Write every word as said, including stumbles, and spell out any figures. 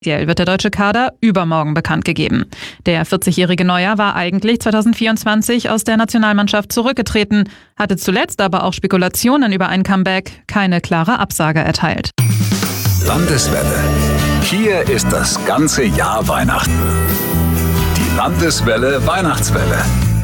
Offiziell wird der deutsche Kader übermorgen bekannt gegeben. Der vierzigjährige Neuer war eigentlich zweitausendvierundzwanzig aus der Nationalmannschaft zurückgetreten, hatte zuletzt aber auch Spekulationen über ein Comeback keine klare Absage erteilt. Landeswelle. Hier ist das ganze Jahr Weihnachten. Die Landeswelle Weihnachtswelle.